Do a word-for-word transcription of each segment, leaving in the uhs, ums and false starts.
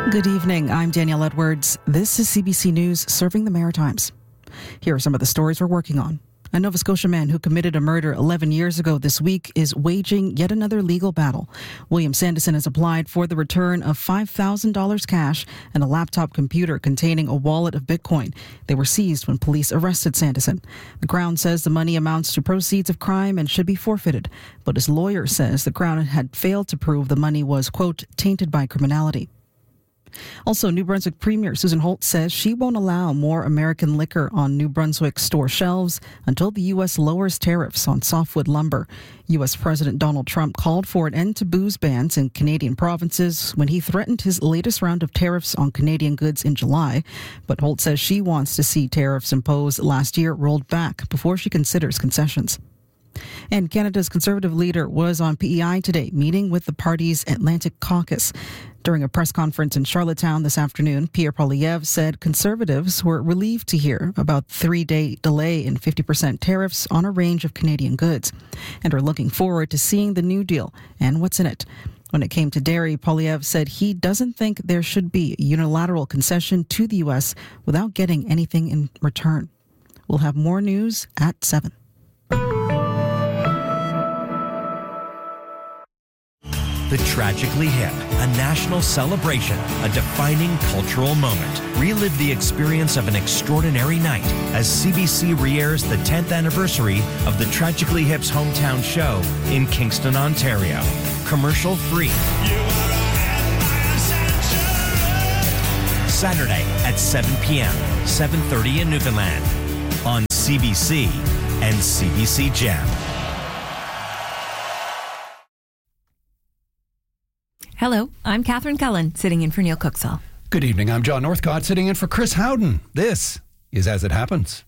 Good evening. I'm Danielle Edwards. This is C B C News serving the Maritimes. Here are some of the stories we're working on. A Nova Scotia man who committed a murder eleven years ago this week is waging yet another legal battle. William Sanderson has applied for the return of five thousand dollars cash and a laptop computer containing a wallet of Bitcoin. They were seized when police arrested Sanderson. The Crown says the money amounts to proceeds of crime and should be forfeited, but his lawyer says the Crown had failed to prove the money was, quote, tainted by criminality. Also, New Brunswick Premier Susan Holt says she won't allow more American liquor on New Brunswick store shelves until the U S lowers tariffs on softwood lumber. U S President Donald Trump called for an end to booze bans in Canadian provinces when he threatened his latest round of tariffs on Canadian goods in July. But Holt says she wants to see tariffs imposed last year rolled back before she considers concessions. And Canada's Conservative leader was on P E I today, meeting with the party's Atlantic Caucus. During a press conference in Charlottetown this afternoon, Pierre Poilievre said Conservatives were relieved to hear about the three-day delay in fifty percent tariffs on a range of Canadian goods and are looking forward to seeing the new deal and what's in it. When it came to dairy, Poilievre said he doesn't think there should be a unilateral concession to the U S without getting anything in return. We'll have more news at seven. The Tragically Hip, a national celebration, a defining cultural moment. Relive the experience of an extraordinary night as C B C re-airs the tenth anniversary of the Tragically Hip's hometown show in Kingston, Ontario. Commercial free. Saturday at seven p.m., seven thirty in Newfoundland on C B C and C B C Gem. Hello, I'm Catherine Cullen, sitting in for Neil Cooksall. Good evening, I'm John Northcott, sitting in for Chris Howden. This is As It Happens.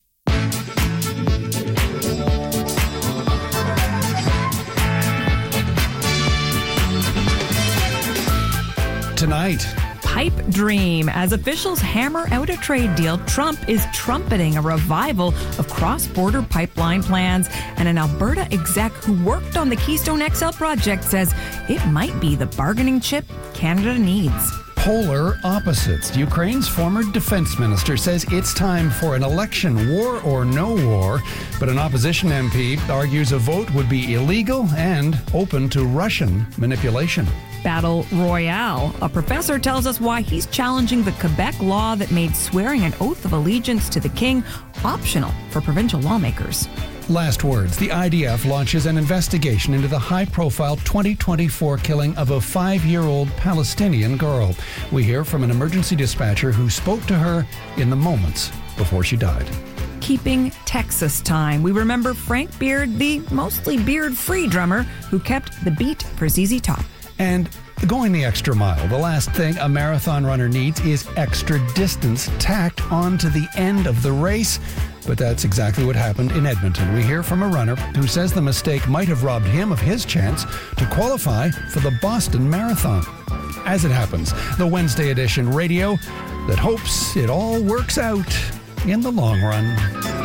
Tonight, Pipe dream. As officials hammer out a trade deal, Trump is trumpeting a revival of cross-border pipeline plans. And an Alberta exec who worked on the Keystone X L project says it might be the bargaining chip Canada needs. polar opposites. Ukraine's former defense minister says it's time for an election, war or no war. But an opposition M P argues a vote would be illegal and open to Russian manipulation. Battle Royale. A professor tells us why he's challenging the Quebec law that made swearing an oath of allegiance to the king optional for provincial lawmakers. Last words. The I D F launches an investigation into the high-profile twenty twenty-four killing of a five-year-old Palestinian girl. We hear from an emergency dispatcher who spoke to her in the moments before she died. Keeping Texas time. We remember Frank Beard, the mostly beard-free drummer who kept the beat for Z Z Top. And going the extra mile. The last thing a marathon runner needs is extra distance tacked onto the end of the race. But that's exactly what happened in Edmonton. We hear from a runner who says the mistake might have robbed him of his chance to qualify for the Boston Marathon. As it happens, the Wednesday edition radio that hopes it all works out in the long run.